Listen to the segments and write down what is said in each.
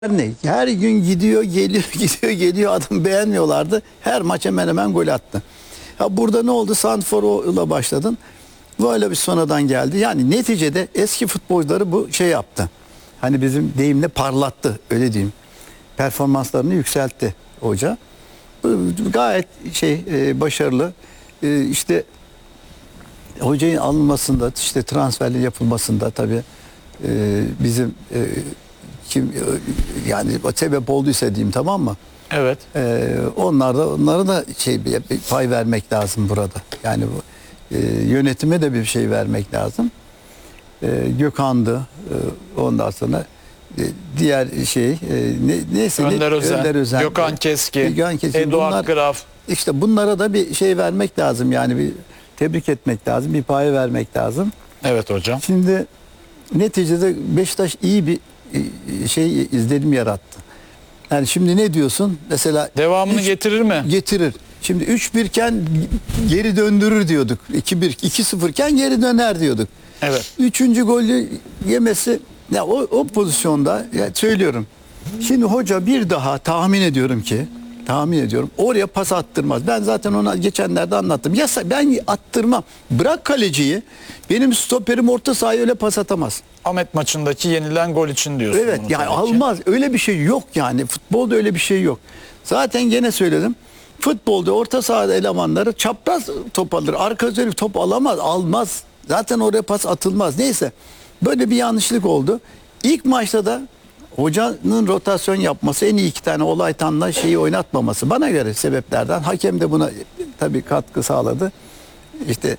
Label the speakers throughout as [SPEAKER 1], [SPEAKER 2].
[SPEAKER 1] Ne? Her gün gidiyor geliyor gidiyor geliyor, adam beğenmiyorlardı. Her maç hemen hemen gol attı. Ha burada ne oldu? Santrfor'la başladın. Böyle bir sonradan geldi. Yani neticede eski futbolcuları bu şey yaptı. Hani bizim deyimle parlattı, öyle diyeyim. Performanslarını yükseltti hoca. Bu gayet başarılı. İşte hocanın alınmasında, işte transferli yapılmasında tabii bizim kim yani sebep olduysa diyeyim, tamam mı?
[SPEAKER 2] Evet.
[SPEAKER 1] Onlara da bir pay vermek lazım burada. Yani bu yönetime de bir şey vermek lazım. Gökhan'dı, ondan sonra diğer neyse
[SPEAKER 2] Önder Özen, Gökhan Keski, Eduard Graf.
[SPEAKER 1] İşte bunlara da bir şey vermek lazım, yani bir tebrik etmek lazım, bir pay vermek lazım.
[SPEAKER 2] Evet hocam.
[SPEAKER 1] Şimdi neticede Beşiktaş iyi bir izlenim yarattı. Yani şimdi ne diyorsun? Mesela
[SPEAKER 2] devamını getirir mi?
[SPEAKER 1] Getirir. Şimdi 3-1 iken geri döndürür diyorduk. 2-1, 2-0 iken geri döner diyorduk.
[SPEAKER 2] Evet.
[SPEAKER 1] 3. golü yemesi, ya o pozisyonda, ya söylüyorum. Şimdi hoca bir daha tahmin ediyorum oraya pas attırmaz. Ben zaten ona geçenlerde anlattım. Ya ben attırmam. Bırak kaleciyi. Benim stoperim orta sahaya öyle pas atamaz.
[SPEAKER 2] Ahmet maçındaki yenilen gol için diyorsun.
[SPEAKER 1] Evet, yani almaz. Öyle bir şey yok yani. Futbolda öyle bir şey yok. Zaten gene söyledim. Futbolda orta sahada elemanları çapraz top alır. Arka üzeri top almaz. Zaten oraya pas atılmaz. Neyse. Böyle bir yanlışlık oldu. İlk maçta da hocanın rotasyon yapması, en iyi 2 tane Olaytan'la oynatmaması, bana göre sebeplerden. Hakem de buna tabii katkı sağladı. İşte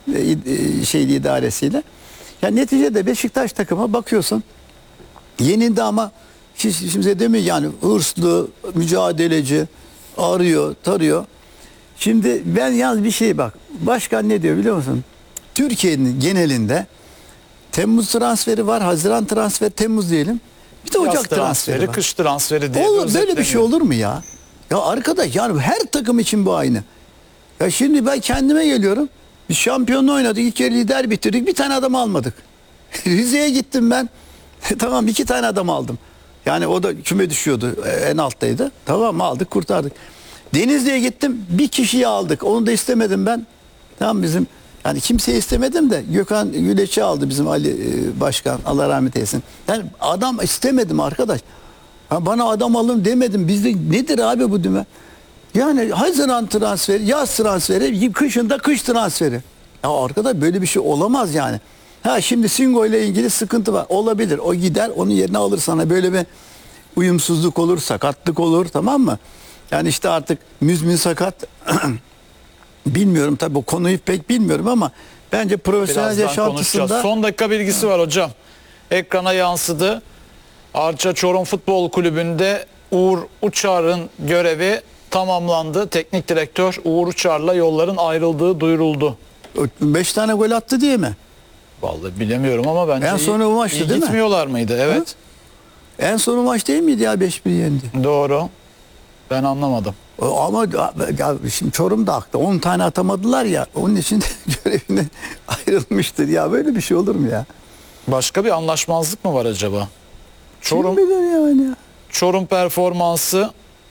[SPEAKER 1] idaresiyle. Yani neticede Beşiktaş takıma bakıyorsun, yenildi ama şimdi değil mi, yani hırslı, mücadeleci, arıyor, tarıyor. Şimdi ben yalnız bir şey bak. Başkan ne diyor biliyor musun? Türkiye'nin genelinde Temmuz transferi var, Haziran transferi, Temmuz diyelim. Bir de Ocak transferi var.
[SPEAKER 2] Kış transferi diye.
[SPEAKER 1] Oğlum böyle bir şey olur mu ya? Ya arkadaş, yani her takım için bu aynı. Ya şimdi ben kendime geliyorum. Biz şampiyonluğu oynadık, 2 kere lider bitirdik, bir tane adam almadık. Rize'ye gittim ben. Tamam, 2 tane adam aldım. Yani o da küme düşüyordu, en alttaydı. Tamam, aldık, kurtardık. Denizli'ye gittim, bir kişiyi aldık. Onu da istemedim ben. Tamam, bizim yani kimseyi istemedim de Gökhan Güleç'i aldı bizim Ali Başkan, Allah rahmet eylesin. Yani adam istemedim arkadaş. Bana adam alın demedim. Bizde nedir abi bu dümen? Yani Haziran transferi, yaz transferi, kışında kış transferi. Ya arkadaş, böyle bir şey olamaz yani. Ha şimdi Singo ile ilgili sıkıntı var. Olabilir. O gider, onun yerine alır sana. Böyle bir uyumsuzluk olur, sakatlık olur, tamam mı? Yani işte artık müzmin sakat. Bilmiyorum tabii, o konuyu pek bilmiyorum ama bence profesyonel yaşantısında...
[SPEAKER 2] Son dakika bilgisi var hocam. Ekrana yansıdı. Arça Çorum Futbol Kulübü'nde Uğur Uçar'ın görevi tamamlandı. Teknik direktör Uğur Uçar'la yolların ayrıldığı duyuruldu.
[SPEAKER 1] 5 tane gol attı diye mi?
[SPEAKER 2] Vallahi bilemiyorum ama bence
[SPEAKER 1] en son o maçtı değil mi?
[SPEAKER 2] Gitmiyorlar mıydı? Evet.
[SPEAKER 1] Ha? En son o maç değil miydi ya, 5-1 yendi?
[SPEAKER 2] Doğru. Ben anlamadım.
[SPEAKER 1] Ama ya, şimdi Çorum'da haklı. 10 tane atamadılar ya. Onun için de görevine ayrılmıştır. Ya böyle bir şey olur mu ya?
[SPEAKER 2] Başka bir anlaşmazlık mı var acaba?
[SPEAKER 1] Kim bilir yani ya.
[SPEAKER 2] Çorum performansı,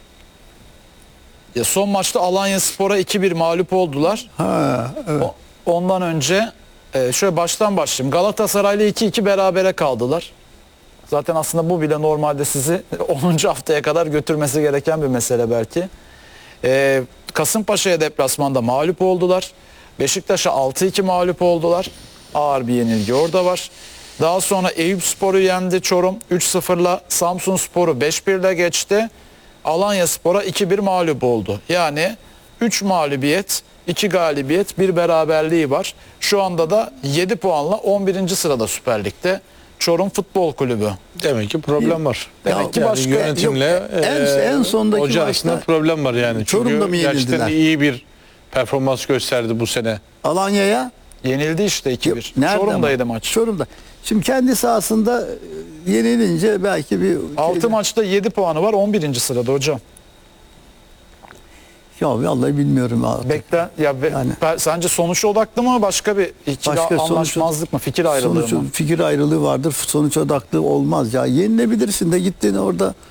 [SPEAKER 2] ya son maçta Alanyaspor'a 2-1 mağlup oldular.
[SPEAKER 1] Ha, evet.
[SPEAKER 2] Ondan önce şöyle baştan başlayayım. Galatasaray'la 2-2 berabere kaldılar. Zaten aslında bu bile normalde sizi 10. haftaya kadar götürmesi gereken bir mesele belki. Kasımpaşa'ya deplasmanda mağlup oldular. Beşiktaş'a 6-2 mağlup oldular. Ağır bir yenilgi orada var. Daha sonra Eyüpspor'u yendi Çorum 3-0'la. Samsunspor'u 5-1'le geçti. Alanyaspor'a 2-1 mağlup oldu. Yani 3 mağlubiyet, 2 galibiyet, 1 beraberliği var. Şu anda da 7 puanla 11. sırada Süper Lig'de Çorum Futbol Kulübü.
[SPEAKER 3] Demek ki problem var.
[SPEAKER 2] Demek ki
[SPEAKER 3] yani
[SPEAKER 2] başka
[SPEAKER 3] yönetimle
[SPEAKER 1] en sondaki
[SPEAKER 3] hoca arasında problem var yani.
[SPEAKER 1] Çorum'da mı yenildiler?
[SPEAKER 3] Gerçekten iyi bir performans gösterdi bu sene.
[SPEAKER 1] Alanya'ya
[SPEAKER 2] yenildi işte 2-1. Çorum'daydı maç.
[SPEAKER 1] Çorum'da. Şimdi kendi sahasında yenilince belki bir...
[SPEAKER 2] 6 maçta 7 puanı var, 11. sırada hocam.
[SPEAKER 1] Ya vallahi bilmiyorum artık.
[SPEAKER 2] Yani. Sence sonuç odaklı mı, başka bir ikili anlaşmazlık mı, fikir ayrılığı mı?
[SPEAKER 1] Fikir ayrılığı vardır. Sonuç odaklı olmaz ya. Yenilebilirsin de gittin orada